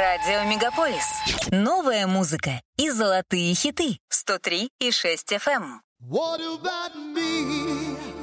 Радио Мегаполис. Новая музыка и золотые хиты. 103,6 FM. What about me?